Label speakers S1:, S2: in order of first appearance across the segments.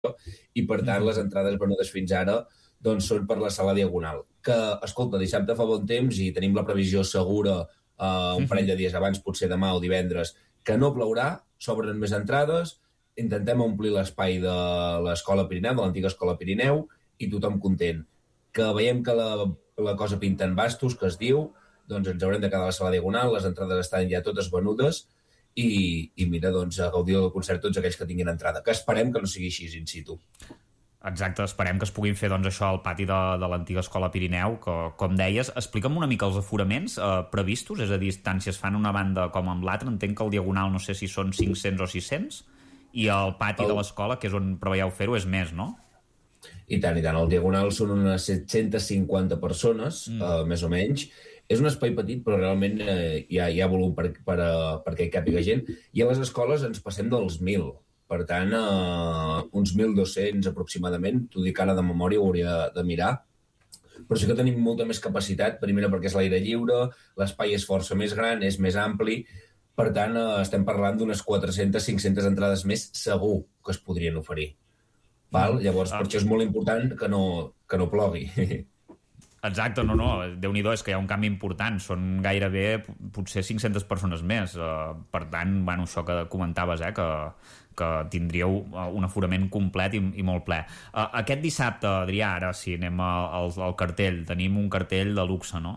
S1: i per tant les entrades venudes fins ara doncs són per la sala Diagonal, que, escolta, dissabte fa bon temps i tenim la previsió segura un parell de dies abans, potser demà o divendres, que no plourà, s'obren més entrades, intentem omplir l'espai de l'Escola Pirineu, de l'antiga Escola Pirineu, i tothom content. Que veiem que la cosa pinta en bastos, que es diu, doncs ens haurem de quedar a la sala Diagonal, les entrades estan ja totes venudes, i mira, doncs, a gaudir del concert tots aquells que tinguin entrada, que esperem que no sigui així in situ.
S2: Exacte, esperem que es puguin fer doncs, això al pati de l'antiga Escola Pirineu, que, com deies, explica'm una mica els aforaments previstos, és a dir, tant si es fan una banda com amb l'altra, entenc que el Diagonal no sé si són 500 o 600, i el pati de l'escola, que és on preveieu fer-ho, és més, no?
S1: I tant, el Diagonal són unes 750 persones, més o menys. És un espai petit, però realment hi ha volum perquè hi càpiga gent, i a les escoles ens passem dels 1.000. Per tant, uns 1.200 aproximadament, t'ho dic ara de memòria, ho hauria de mirar, però sí que tenim molta més capacitat, primera perquè és l'aire lliure, l'espai és força més gran, és més ampli, per tant, estem parlant d'unes 400-500 entrades més segur que es podrien oferir. Val? Llavors, per això és molt important que no plogui.
S2: Exacte, no, Déu-n'hi-do, és que hi ha un canvi important, són gairebé potser 500 persones més, per tant, bueno, això que comentaves, que tindríeu un aforament complet i molt ple. Aquest dissabte, Adrià, ara sí, anem al cartell, tenim un cartell de luxe, no?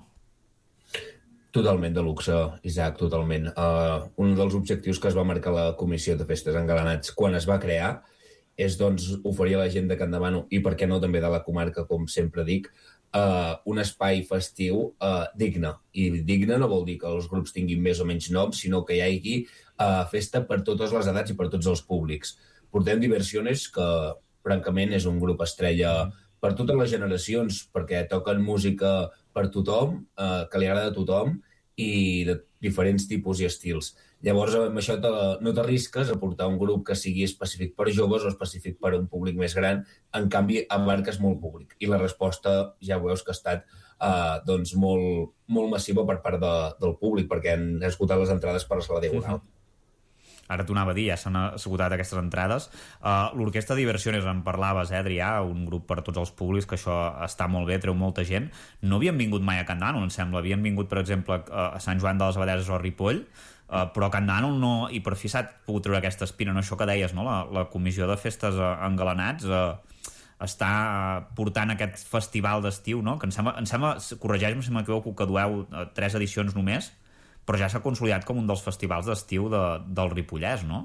S1: Totalment de luxe, Isaac, totalment. Un dels objectius que es va marcar la Comissió de Festes Engalanats quan es va crear és, doncs, oferir a la gent de Can Demano, i per què no també de la comarca, com sempre dic, un espai festiu digne. I digne no vol dir que els grups tinguin més o menys noms, sinó que hi hagi festa per totes les edats i per tots els públics. Portem Diversiones, que francament és un grup estrella per totes les generacions, perquè toquen música per tothom, que li agrada a tothom, i de diferents tipus i estils. Llavors, amb això no t'arrisques a portar un grup que sigui específic per joves o específic per un públic més gran, en canvi, abarques molt públic. I la resposta, ja veus que ha estat doncs molt, molt massiva per part del públic, perquè han esgotat les entrades per la sala Diagonal.
S2: Ara t'ho anava a dir, ja s'han esgotat aquestes entrades. L'Orquestra Diversiones, en parlaves, Adrià, un grup per tots els públics, que això està molt bé, treu molta gent. No havien vingut mai a Can Demano, em sembla. Havien vingut, per exemple, a Sant Joan de les Abadeses o a Ripoll, però Can Demano no, i per fi s'ha pogut treure aquesta espina, no? Això que deies, no? La Comissió de Festes Engalanats està portant aquest festival d'estiu, no? Que em sembla, corregeix-me si m'equivoco, que dueu 3 edicions només, però ja s'ha consolidat com un dels festivals d'estiu del Ripollès, no?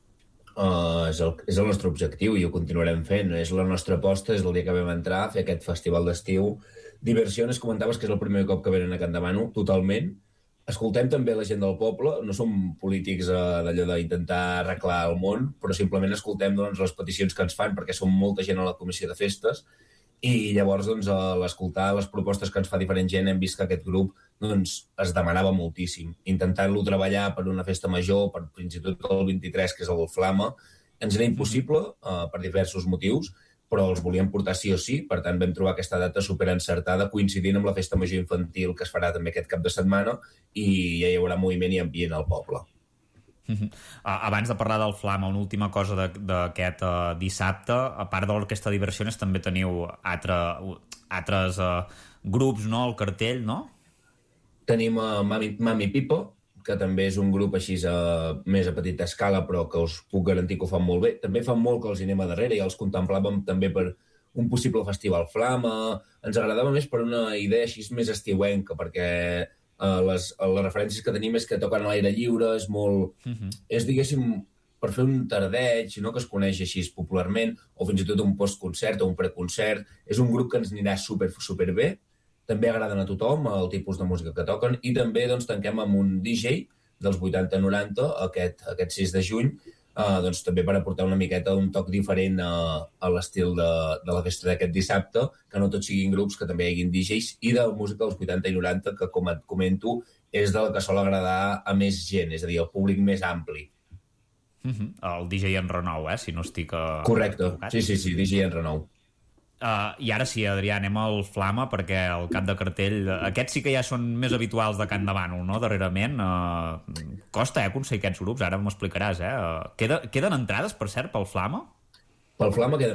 S1: És el nostre objectiu i ho continuarem fent. És la nostra aposta, és el dia que vam entrar a fer aquest festival d'estiu. Diversiones, comentaves que és el primer cop que venen a Can Demano, totalment. Escoltem també la gent del poble, no som polítics d'allò d'intentar arreglar el món, però simplement escoltem doncs, les peticions que ens fan, perquè som molta gent a la comissió de festes, i llavors doncs, a l'escoltar les propostes que ens fa diferent gent hem vist que aquest grup doncs, es demanava moltíssim. Intentant-lo treballar per una festa major, per fins i tot el 23, que és el Flama, ens era impossible per diversos motius, però els volíem portar sí o sí, per tant vam trobar aquesta data superencertada coincidint amb la festa major infantil que es farà també aquest cap de setmana i ja hi haurà moviment i ambient al poble.
S2: Abans de parlar del Flama, una última cosa d'aquest dissabte, a part de l'Orquestra Diversiones també teniu altres grups, no?, al cartell, no?
S1: Tenim Mami Pipo, que també és un grup així més a petita escala, però que us puc garantir que ho fan molt bé. També fan molt que els hi anem a darrere i els contemplàvem també per un possible festival Flama. Ens agradava més per una idea així més estiuenca, perquè les referències que tenim és que toquen a l'aire lliure, és molt... És, diguéssim, per fer un tardeig, no?, que es coneix així popularment, o fins i tot un postconcert o un preconcert. És un grup que ens anirà super bé. També agraden a tothom el tipus de música que toquen i també doncs, tanquem amb un DJ dels 80-90 aquest 6 de juny, doncs, també per aportar una miqueta un toc diferent a l'estil de la festa d'aquest dissabte, que no tots siguin grups, que també hi hagin DJs i de música dels 80 i 90, que com et comento és del que sol agradar a més gent, és a dir, el públic més ampli.
S2: El DJ en Renou, si no estic
S1: correcte, sí, DJ en Renou.
S2: I ara sí, Adrià, anem al Flama, perquè el cap de cartell aquests sí que ja són més habituals de Can Demano, no?, darrerament. Costa aconseguir aquests grups, ara m'ho explicaràs. Queden entrades, per cert, pel Flama?
S1: Pel Flama queden